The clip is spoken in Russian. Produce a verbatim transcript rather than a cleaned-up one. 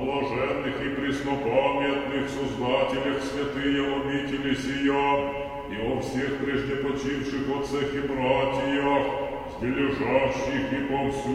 блаженных и преснопамятных создателях святые обители сия, и о всех прежде почивших отцах и братьях, лежащих и повсюду